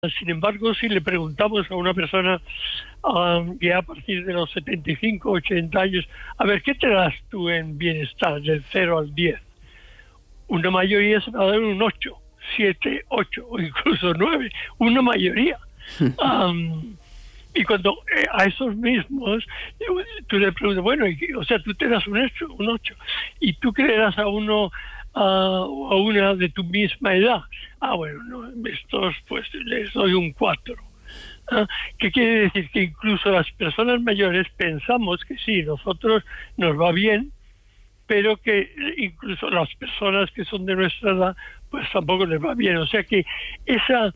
Sin embargo, si le preguntamos a una persona que a partir de los 75, 80 años, a ver, ¿qué te das tú en bienestar del 0 al 10? Una mayoría se va a dar un 8, 7, 8 o incluso 9, una mayoría. Y cuando a esos mismos tú le preguntas, bueno, o sea, tú te das un 8, y tú creerás a uno o a una de tu misma edad. Bueno, no, estos pues les doy un 4. ¿Qué quiere decir? Que incluso las personas mayores pensamos que sí, nosotros nos va bien, pero que incluso las personas que son de nuestra edad pues tampoco les va bien. O sea que ese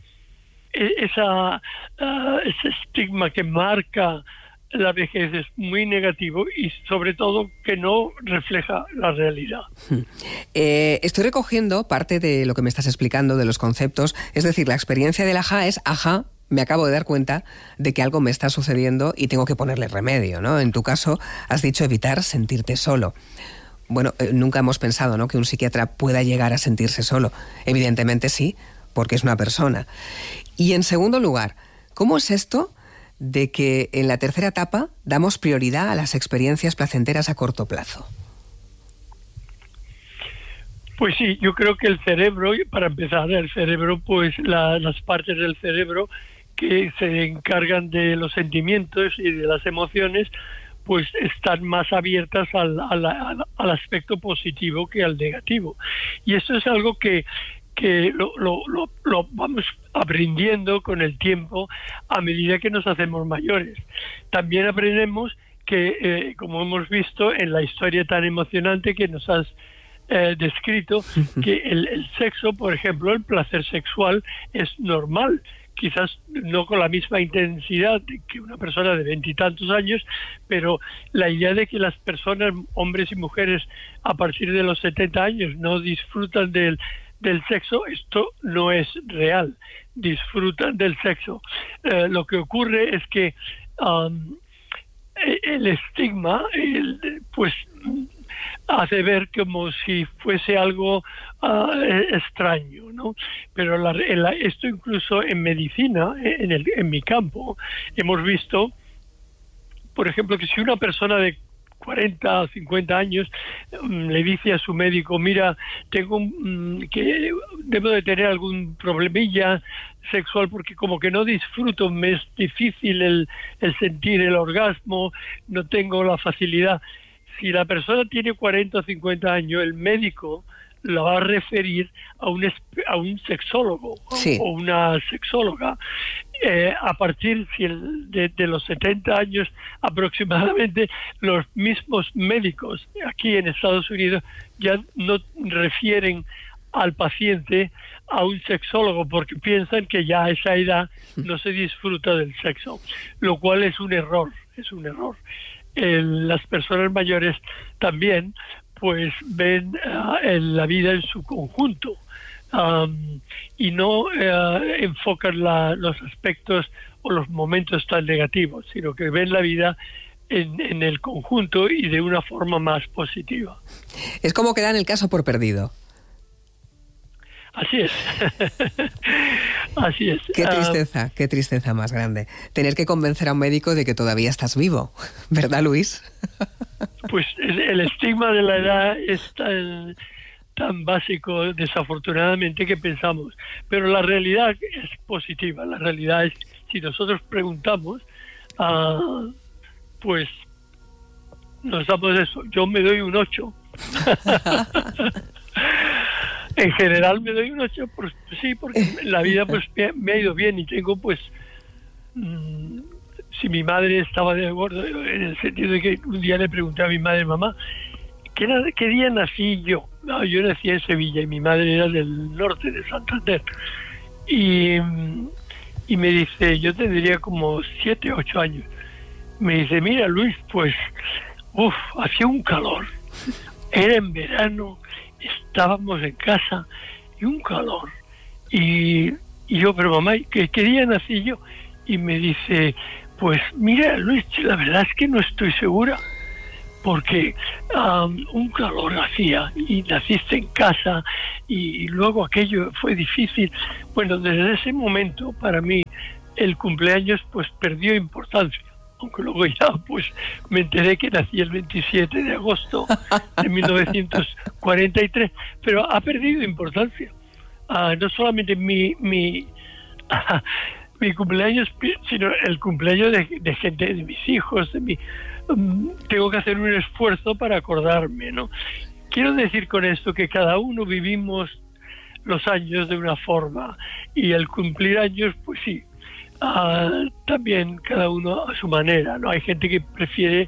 estigma que marca la vejez es muy negativo y sobre todo que no refleja la realidad. Estoy recogiendo parte de lo que me estás explicando, de los conceptos, es decir, la experiencia del ajá es ajá, me acabo de dar cuenta de que algo me está sucediendo y tengo que ponerle remedio, ¿no? En tu caso has dicho evitar sentirte solo. Bueno, nunca hemos pensado, ¿no?, que un psiquiatra pueda llegar a sentirse solo. Evidentemente sí, porque es una persona. Y en segundo lugar, ¿cómo es esto de que en la tercera etapa damos prioridad a las experiencias placenteras a corto plazo? Pues sí, yo creo que el cerebro, para empezar, pues las partes del cerebro que se encargan de los sentimientos y de las emociones, pues están más abiertas al aspecto positivo que al negativo. Y eso es algo que lo vamos aprendiendo con el tiempo a medida que nos hacemos mayores. También aprendemos que, como hemos visto en la historia tan emocionante que nos has descrito, que el sexo, por ejemplo, el placer sexual es normal, quizás no con la misma intensidad que una persona de 20 y tantos años, pero la idea de que las personas, hombres y mujeres, a partir de los 70 años no disfrutan del sexo, esto no es real. Disfrutan del sexo. Lo que ocurre es que el estigma pues hace ver como si fuese algo extraño, ¿no? Pero esto incluso en medicina, en mi campo, hemos visto, por ejemplo, que si una persona de 40 o 50 años le dice a su médico, mira, tengo que debo de tener algún problemilla sexual porque como que no disfruto, me es difícil el sentir el orgasmo, no tengo la facilidad. Si la persona tiene 40 o 50 años, el médico la va a referir a un sexólogo, sí, o una sexóloga. A partir de los 70 años aproximadamente, los mismos médicos aquí en Estados Unidos ya no refieren al paciente a un sexólogo porque piensan que ya a esa edad no se disfruta del sexo, lo cual es un error, las personas mayores también pues ven la vida en su conjunto y no enfocan los aspectos o los momentos tan negativos, sino que ven la vida en el conjunto y de una forma más positiva. Es como que dan el caso por perdido. Así es. Así es. Qué tristeza más grande. Tener que convencer a un médico de que todavía estás vivo, ¿verdad, Luis? Pues el estigma de la edad es tan básico, desafortunadamente, que pensamos. Pero la realidad es positiva. La realidad es, si nosotros preguntamos, pues nos damos eso. Yo me doy un 8. En general me doy un 8, pues, sí, porque la vida pues me ha ido bien y tengo pues... si mi madre estaba de acuerdo, en el sentido de que un día le pregunté a mi madre, mamá, ¿qué día nací yo? No, yo nací en Sevilla y mi madre era del norte de Santander. Y me dice, yo tendría como 7, 8 años. Me dice, mira Luis, pues, hacía un calor. Era en verano, estábamos en casa y un calor. Y yo, pero mamá, ¿qué día nací yo? Y me dice, pues mira Luis, la verdad es que no estoy segura, porque un calor hacía y naciste en casa y luego aquello fue difícil. Bueno, desde ese momento para mí el cumpleaños pues perdió importancia, aunque luego ya pues me enteré que nací el 27 de agosto de 1943, pero ha perdido importancia. No solamente mi cumpleaños, sino el cumpleaños de gente, de mis hijos, tengo que hacer un esfuerzo para acordarme, ¿no? Quiero decir con esto que cada uno vivimos los años de una forma y el cumplir años, pues sí, también cada uno a su manera, ¿no? Hay gente que prefiere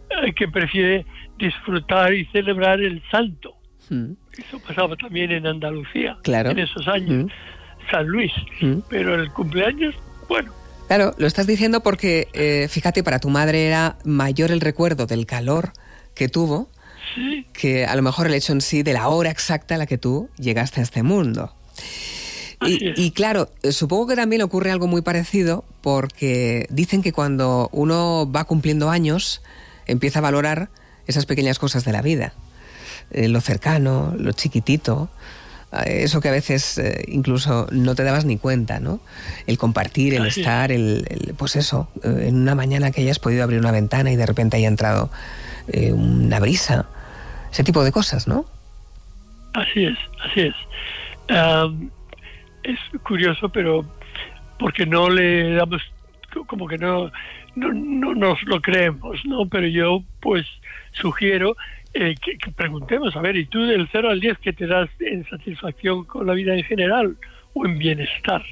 disfrutar y celebrar el santo. Eso pasaba también en Andalucía, claro, en esos años. San Luis, pero el cumpleaños, bueno. Claro, lo estás diciendo porque, fíjate, para tu madre era mayor el recuerdo del calor que tuvo, sí, que a lo mejor el hecho en sí de la hora exacta a la que tú llegaste a este mundo. Y claro, supongo que también ocurre algo muy parecido porque dicen que cuando uno va cumpliendo años empieza a valorar esas pequeñas cosas de la vida, lo cercano, lo chiquitito, eso que a veces incluso no te dabas ni cuenta, ¿no? El compartir, el estar, pues eso, en una mañana que hayas podido abrir una ventana y de repente haya entrado una brisa, ese tipo de cosas, ¿no? Así es. Es curioso, pero porque no le damos, como que no nos lo creemos, ¿no? Pero yo pues sugiero que preguntemos, a ver, ¿y tú del 0 al 10 qué te das en satisfacción con la vida en general o en bienestar?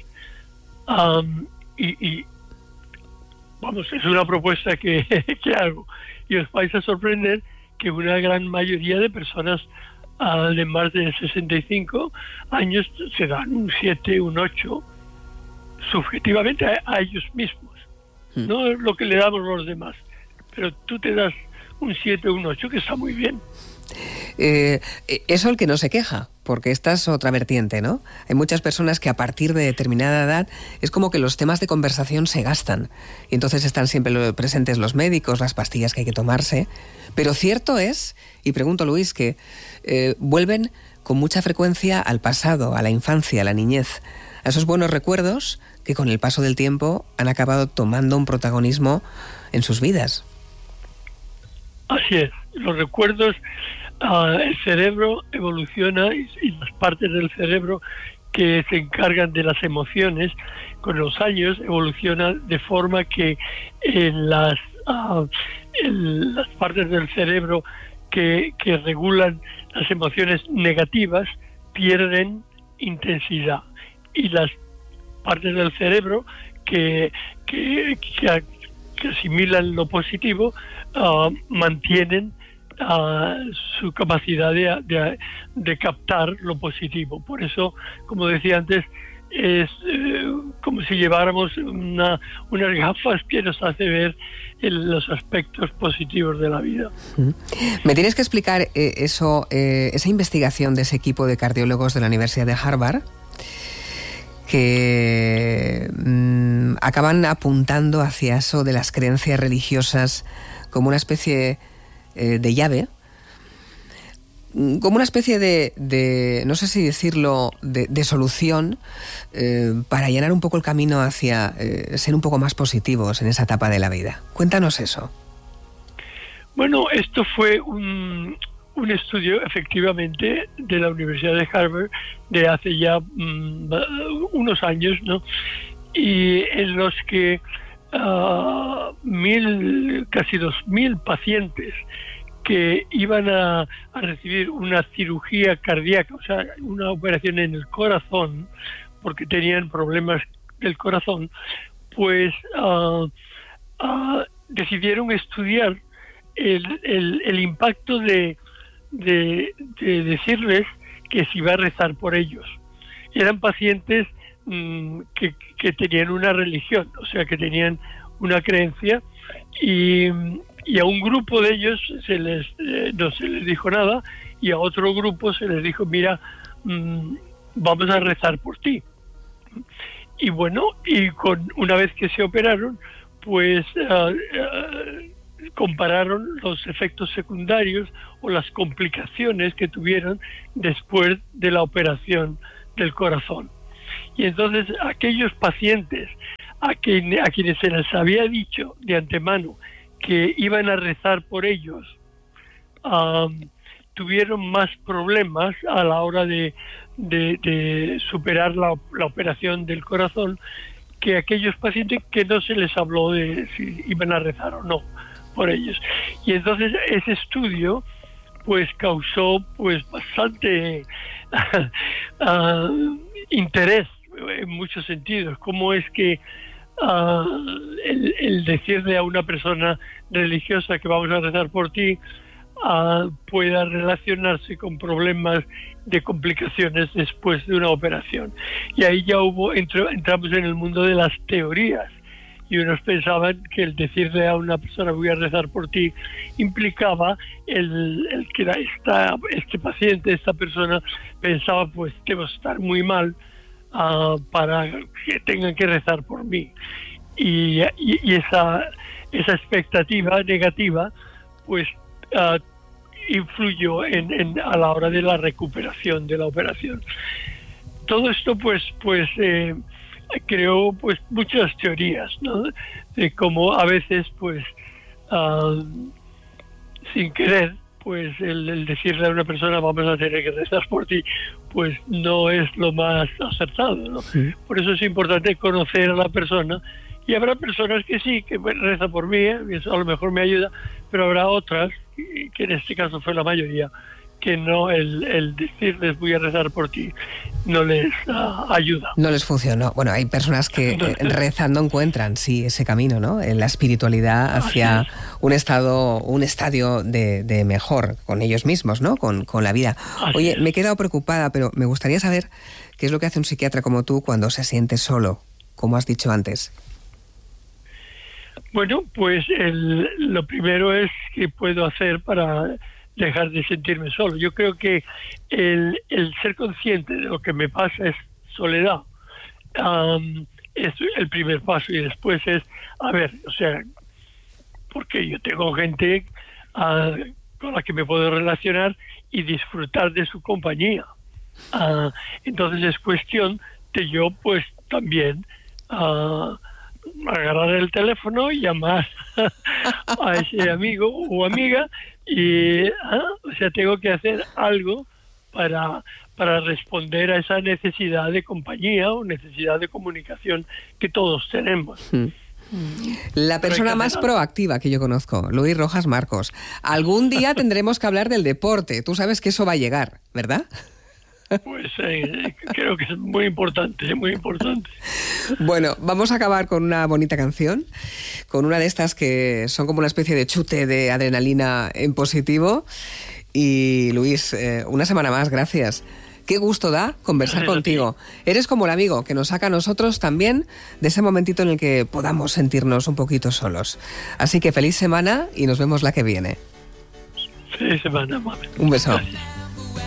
Y vamos, es una propuesta que hago y os vais a sorprender que una gran mayoría de personas de más de 65 años se dan un 7, un 8 subjetivamente a ellos mismos, no es lo que le damos los demás, pero tú te das un 7 o un 8, que está muy bien. Eso el que no se queja, porque esta es otra vertiente, ¿no? Hay muchas personas que a partir de determinada edad es como que los temas de conversación se gastan y entonces están siempre presentes los médicos, las pastillas que hay que tomarse, pero cierto es, y pregunto Luis, que vuelven con mucha frecuencia al pasado, a la infancia, a la niñez, a esos buenos recuerdos que con el paso del tiempo han acabado tomando un protagonismo en sus vidas. Así es, los recuerdos, el cerebro evoluciona y las partes del cerebro que se encargan de las emociones con los años evolucionan de forma que en las partes del cerebro que regulan las emociones negativas pierden intensidad y las partes del cerebro que asimilan lo positivo mantienen su capacidad de captar lo positivo. Por eso, como decía antes, es como si lleváramos unas gafas que nos hace ver los aspectos positivos de la vida. Me tienes que explicar esa investigación de ese equipo de cardiólogos de la Universidad de Harvard que acaban apuntando hacia eso de las creencias religiosas como una especie de llave, como una especie de no sé si decirlo, de solución para llenar un poco el camino hacia ser un poco más positivos en esa etapa de la vida. Cuéntanos eso. Bueno, esto fue un estudio efectivamente de la Universidad de Harvard de hace ya unos años, ¿no? Y en los que casi 2,000 pacientes que iban a recibir una cirugía cardíaca, o sea, una operación en el corazón, porque tenían problemas del corazón, pues decidieron estudiar el impacto de decirles que se iba a rezar por ellos. Eran pacientes que tenían una religión, o sea, que tenían una creencia, y a un grupo de ellos no se les dijo nada, y a otro grupo se les dijo, mira, vamos a rezar por ti. Y bueno, una vez que se operaron, pues compararon los efectos secundarios o las complicaciones que tuvieron después de la operación del corazón. Y entonces aquellos pacientes a quienes se les había dicho de antemano que iban a rezar por ellos, tuvieron más problemas a la hora de superar la operación del corazón que aquellos pacientes que no se les habló de si iban a rezar o no por ellos. Y entonces ese estudio pues causó pues bastante interés en muchos sentidos. Cómo es que el decirle a una persona religiosa que vamos a rezar por ti pueda relacionarse con problemas de complicaciones después de una operación. Y ahí ya entramos en el mundo de las teorías, y unos pensaban que el decirle a una persona voy a rezar por ti implicaba el que este paciente, esta persona pensaba pues debo estar muy mal para que tengan que rezar por mí, y esa expectativa negativa pues influyó a la hora de la recuperación de la operación. Todo esto pues creó pues muchas teorías, ¿no? De cómo a veces pues sin querer pues el decirle a una persona vamos a tener que rezar por ti pues no es lo más acertado, ¿no? Sí. Por eso es importante conocer a la persona, y habrá personas que sí, que rezan por mí, y eso a lo mejor me ayuda, pero habrá otras, que en este caso fue la mayoría, que no, el decirles voy a rezar por ti no les ayuda. No les funcionó. Bueno, hay personas que rezando encuentran, sí, ese camino, ¿no? En la espiritualidad hacia un estadio de mejor con ellos mismos, ¿no? Con la vida. Oye, me he quedado preocupada, pero me gustaría saber qué es lo que hace un psiquiatra como tú cuando se siente solo, como has dicho antes. Bueno, pues lo primero es que puedo hacer para dejar de sentirme solo. Yo creo que el ser consciente de lo que me pasa es soledad. Es el primer paso, y después es, porque yo tengo gente con la que me puedo relacionar y disfrutar de su compañía. Entonces es cuestión de yo pues también agarrar el teléfono y llamar a ese amigo o amiga, y tengo que hacer algo para responder a esa necesidad de compañía o necesidad de comunicación que todos tenemos. La persona más proactiva que yo conozco, Luis Rojas Marcos. Algún día tendremos que hablar del deporte. Tú sabes que eso va a llegar, ¿verdad? Pues creo que es muy importante, muy importante. Bueno, vamos a acabar con una bonita canción, con una de estas que son como una especie de chute de adrenalina en positivo. Y Luis, una semana más, gracias. Qué gusto da conversar contigo. Eres como el amigo que nos saca a nosotros también de ese momentito en el que podamos sentirnos un poquito solos. Así que feliz semana y nos vemos la que viene. Feliz semana, mami. Un beso. Gracias.